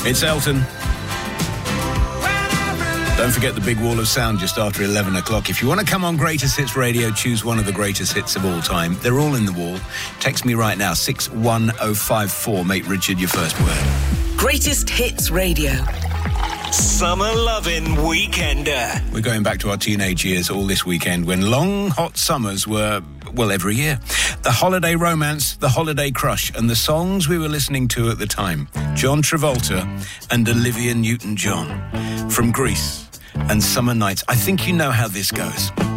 It's Elton. Don't forget the big wall of sound just after 11 o'clock. If you want to come on Greatest Hits Radio, choose one of the greatest hits of all time. They're all in the wall. Text me right now, 61054. Make Richard your first word. Greatest Hits Radio. Summer Lovin' Weekender. We're going back to our teenage years all this weekend when long, hot summers were, well, every year. The holiday romance, the holiday crush, and the songs we were listening to at the time. John Travolta and Olivia Newton-John from Grease and Summer Nights. I think you know how this goes.